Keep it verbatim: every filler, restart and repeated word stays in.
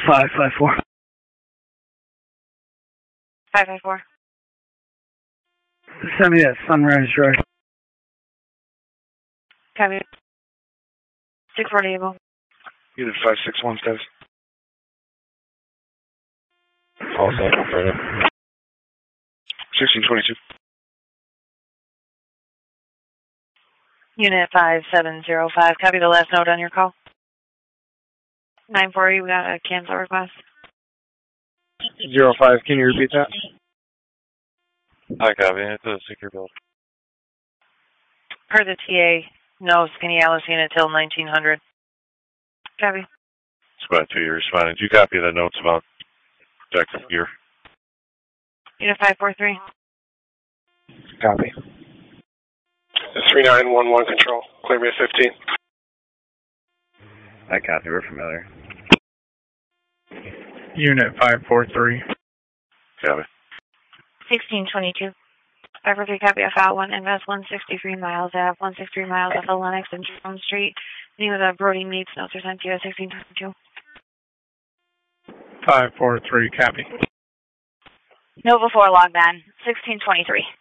five five four. five five four. Send me that Sunrise Drive. Copy. six forty Able. Unit five six one status. All set, further. sixteen twenty-two. Unit five seven zero five. Copy the last note on your call. nine forty, we got a cancel request. Zero five, can you repeat that? Hi, copy. It's a secure build. Per the T A, no Skinny Alice unit till nineteen hundred. Copy. Squad two, you're responding. Do you copy the notes about protective gear? Unit five four three. Copy. three nine one one control. Clear me at fifteen. I copy. We're familiar. Unit five four three. Copy. sixteen twenty-two. five four three, copy. F out one, invest one sixty-three miles Ave, one sixty-three miles off of Lennox and Jerome Street. Name of the Brody Meats, notes are sent to you at sixteen twenty-two. five four three, copy. No before log man, sixteen twenty-three.